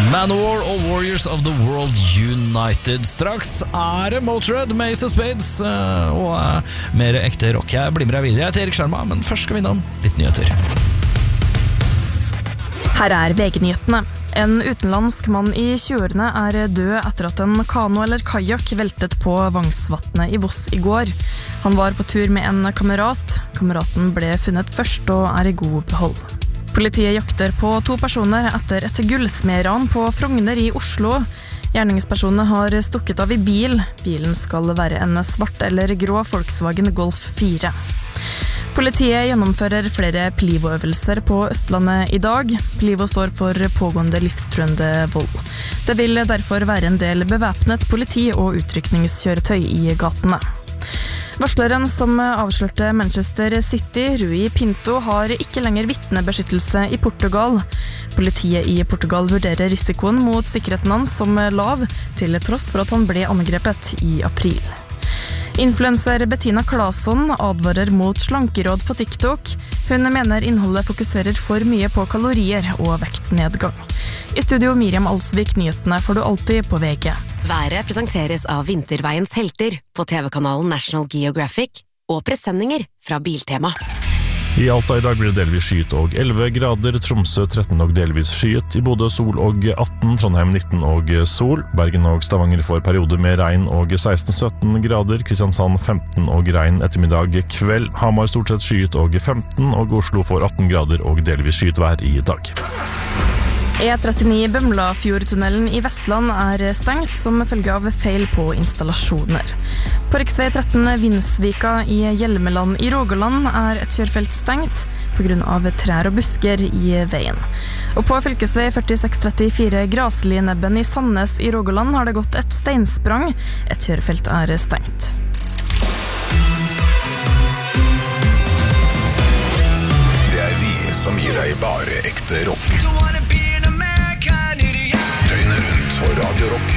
Manowar og Warriors of the World United. Straks det Motörhead med Ace of Spades og mer ekte rock. Jeg blir med deg videre. Jeg heter Erik Sjarma, men først skal vi innom litt nyheter. Her VG-nyhetene. En utenlandsk mann i 20-årene død etter at en kano eller kajak veltet på Vangsvatnet i Voss i går. Han var på tur med en kamerat. Kameraten ble funnet først og i god behold. Politiet jakter på 2 personer etter et gullsmedran på Frogner i Oslo. Gjerningspersonene har stukket av i bil. Bilen skal være en svart eller grå Volkswagen Golf 4. Politiet gjennomfører flere PLIVO-øvelser på Østlandet i dag. PLIVO står for pågående livstruende vold. Det vil derfor være en del bevæpnet politi og utrykningskjøretøy i gatene. Varsleren som avslørte Manchester City, Rui Pinto, har ikke lenger vittnebeskyttelse i Portugal. Politiet i Portugal vurderer risikoen mot sikkerheten hans som lav, til tross for at han ble angrepet i april. Influencer Bettina Claesson advarer mot slankeråd på TikTok. Hun mener innholdet fokuserer for mye på kalorier og vektnedgang. I studio Miriam Alsvik, nyhetene får du alltid på VG. Været presenteres av Vinterveiens helter på TV-kanalen National Geographic og presenninger fra Biltema. I Alta i dag blir det delvis skyet og 11 grader, Tromsø 13 og delvis skyet, i Bodø sol og 18, Trondheim 19 og sol, Bergen og Stavanger får perioder med regn og 16-17 grader, Kristiansand 15 og regn ettermiddag kveld, Hamar stort sett skyet og 15, og Oslo får 18 grader og delvis skyet vær i dag. E39 Bømlafjordtunnelen i Vestland stengt som følge av feil på installasjoner. På riksvei 13 Vinsvika i Hjelmeland i Rogaland et kjørefelt stengt på grunn av trær og busker i veien. Og på fylkesvei 4634 Graslinebben i Sandnes i Rogaland har det gått et steinsprang. Et kjørefelt stengt. Det vi som gir deg bare ekte rock. Døgnet rundt på Radio Rock.